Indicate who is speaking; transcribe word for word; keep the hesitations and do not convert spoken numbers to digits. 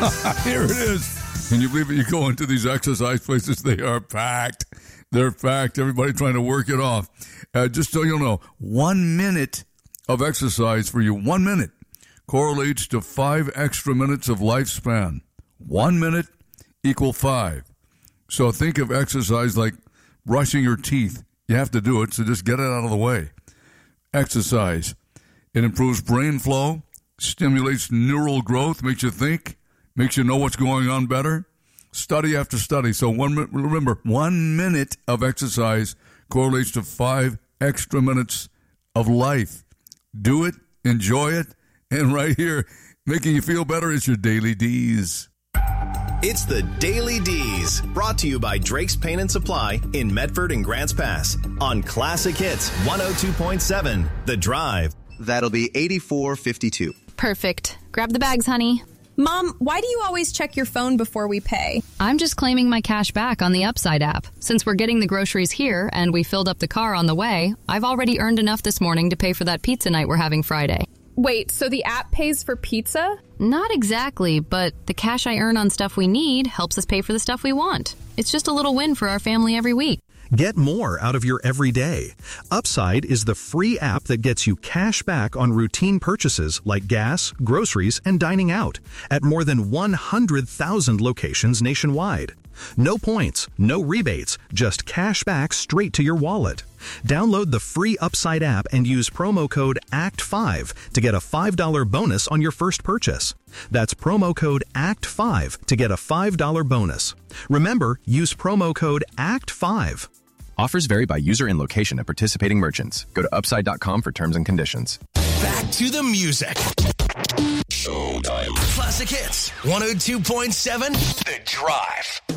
Speaker 1: Here it is. Can you believe it? You go into these exercise places, they are packed. They're packed. Everybody trying to work it off. Uh, just so you know, one minute of exercise for you, one minute, correlates to five extra minutes of lifespan. One minute equal five. So think of exercise like brushing your teeth. You have to do it, so just get it out of the way. Exercise. It improves brain flow, stimulates neural growth, makes you think, makes you know what's going on better. Study after study. So one remember, one minute of exercise correlates to five extra minutes of life. Do it, enjoy it, and right here, making you feel better is your Daily D's.
Speaker 2: It's the Daily D's, brought to you by Drake's Paint and Supply in Medford and Grants Pass on Classic Hits one oh two point seven, The Drive.
Speaker 3: That'll be eighty-four fifty-two.
Speaker 4: Perfect. Grab the bags, honey.
Speaker 5: Mom, why do you always check your phone before we pay?
Speaker 4: I'm just claiming my cash back on the Upside app. Since we're getting the groceries here and we filled up the car on the way, I've already earned enough this morning to pay for that pizza night we're having Friday.
Speaker 5: Wait, so the app pays for pizza?
Speaker 4: Not exactly, but the cash I earn on stuff we need helps us pay for the stuff we want. It's just a little win for our family every week.
Speaker 6: Get more out of your everyday. Upside is the free app that gets you cash back on routine purchases like gas, groceries, and dining out at more than one hundred thousand locations nationwide. No points, no rebates, just cash back straight to your wallet. Download the free Upside app and use promo code A C T five to get a five dollars bonus on your first purchase. That's promo code A C T five to get a five dollars bonus. Remember, use promo code A C T five.
Speaker 7: Offers vary by user and location at participating merchants. Go to upside dot com for terms and conditions.
Speaker 2: Back to the music. Showtime. Classic Hits one oh two point seven, The Drive.